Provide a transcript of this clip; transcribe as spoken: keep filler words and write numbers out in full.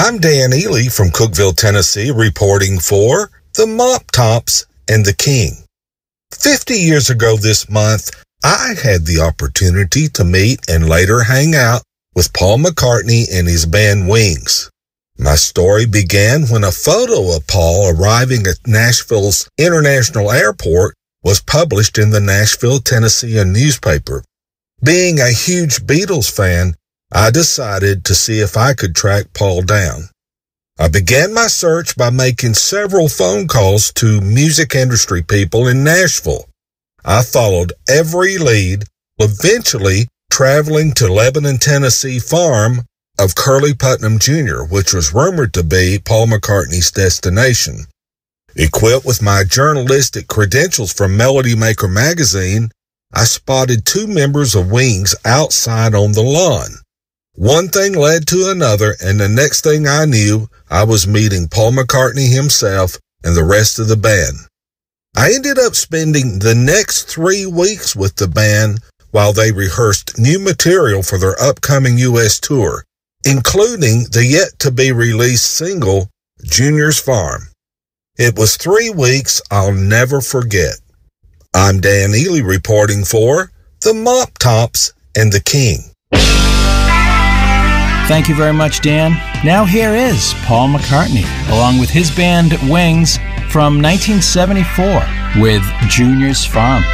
I'm Dan Ely from Cookeville, Tennessee, reporting for the Mop Tops and the King. Fifty years ago this month, I had the opportunity to meet and later hang out with Paul McCartney and his band Wings. My story began when a photo of Paul arriving at Nashville's International Airport was published in the Nashville Tennessean newspaper. Being a huge Beatles fan, I decided to see if I could track Paul down. I began my search by making several phone calls to music industry people in Nashville. I followed every lead, eventually traveling to Lebanon, Tennessee farm of Curly Putnam Junior, which was rumored to be Paul McCartney's destination. Equipped with my journalistic credentials from Melody Maker magazine, I spotted two members of Wings outside on the lawn. One thing led to another, and the next thing I knew, I was meeting Paul McCartney himself and the rest of the band. I ended up spending the next three weeks with the band while they rehearsed new material for their upcoming U S tour, including the yet-to-be-released single, Junior's Farm. It was three weeks I'll never forget. I'm Dan Ely reporting for the Mop Tops and the King. Thank you very much, Dan. Now here is Paul McCartney, along with his band Wings, from nineteen seventy-four with Junior's Farm.